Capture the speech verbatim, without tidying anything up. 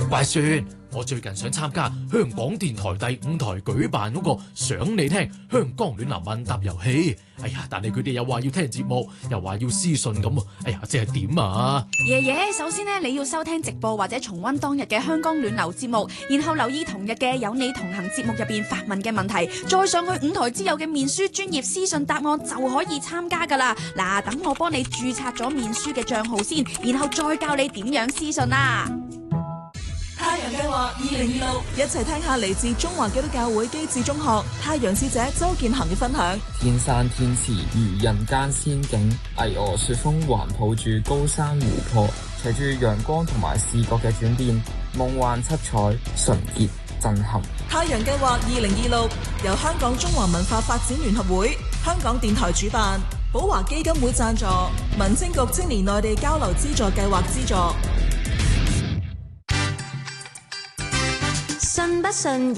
乖孫，我最近想參加香港電台第五台舉辦嗰個想你聽香港暖男問答遊戲。哎呀，但係佢哋又話要聽節目，又話要私信咁。哎呀，即係點啊？ 爺爺，首先呢，你要收聽直播或者重溫當日嘅香港暖流節目，然後留意同日嘅有你同行節目入邊發問嘅問題，再上去五台之友嘅面書專頁私信答案就可以參加噶啦。嗱，等我幫你註冊咗面書嘅賬號先，然後再教你點樣私信啦。 太陽計劃二零二六，一齊聽下嚟自中華基督教會基智中學太陽使者周建恒嘅分享。 天山天池如人間仙境，巍峨雪峰環抱住高山湖泊，隨住陽光同埋視覺嘅轉變，夢幻七彩，純潔震撼。 太陽計劃二零二六由香港中華文化發展聯合會、香港電台主辦，寶華基金會贊助，民政局青年內地交流資助計劃資助。 信不信？